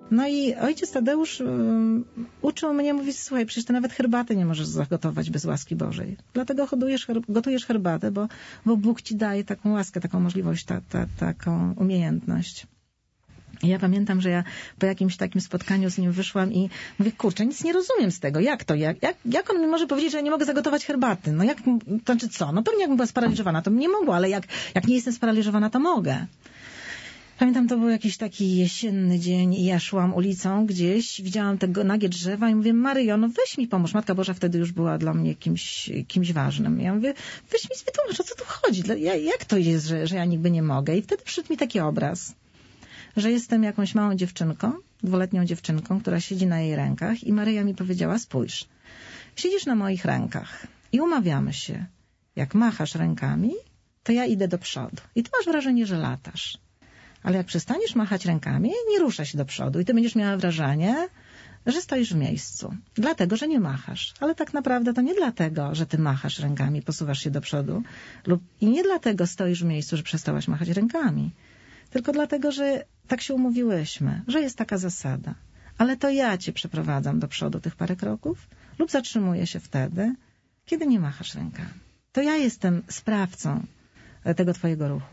No i ojciec Tadeusz uczył mnie mówić, słuchaj, przecież ty nawet herbaty nie możesz zagotować bez łaski Bożej. Dlatego gotujesz herbatę, bo Bóg ci daje taką łaskę, taką możliwość, taką umiejętność. I ja pamiętam, że ja po jakimś takim spotkaniu z nim wyszłam i mówię, kurczę, nic nie rozumiem z tego. Jak to? Jak on mi może powiedzieć, że ja nie mogę zagotować herbaty? No jak, to znaczy co? No pewnie jakbym była sparaliżowana, to bym nie mogła, ale jak nie jestem sparaliżowana, to mogę. Pamiętam, to był jakiś taki jesienny dzień i ja szłam ulicą gdzieś, widziałam te nagie drzewa i mówię, Maryjo, no weź mi pomóż. Matka Boża wtedy już była dla mnie kimś ważnym. Ja mówię, weź mi wytłumacz, o co tu chodzi? Jak to jest, że ja nigdy nie mogę? I wtedy przyszedł mi taki obraz, że jestem jakąś małą dziewczynką, 2-letnią dziewczynką, która siedzi na jej rękach i Maryja mi powiedziała, spójrz, siedzisz na moich rękach i umawiamy się, jak machasz rękami, to ja idę do przodu i ty masz wrażenie, że latasz. Ale jak przestaniesz machać rękami, nie rusza się do przodu i ty będziesz miała wrażenie, że stoisz w miejscu. Dlatego, że nie machasz. Ale tak naprawdę to nie dlatego, że ty machasz rękami, posuwasz się do przodu. I nie dlatego stoisz w miejscu, że przestałaś machać rękami. Tylko dlatego, że tak się umówiłyśmy, że jest taka zasada. Ale to ja cię przeprowadzam do przodu tych parę kroków lub zatrzymuję się wtedy, kiedy nie machasz rękami. To ja jestem sprawcą tego twojego ruchu.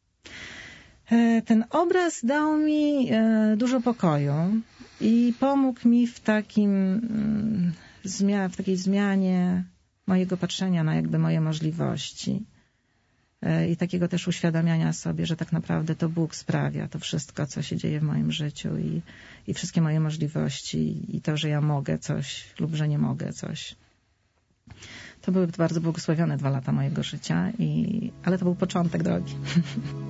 Ten obraz dał mi dużo pokoju i pomógł mi w takiej zmianie mojego patrzenia na jakby moje możliwości i takiego też uświadamiania sobie, że tak naprawdę to Bóg sprawia to wszystko, co się dzieje w moim życiu i wszystkie moje możliwości i to, że ja mogę coś lub że nie mogę coś. To były bardzo błogosławione 2 lata mojego życia, ale to był początek drogi.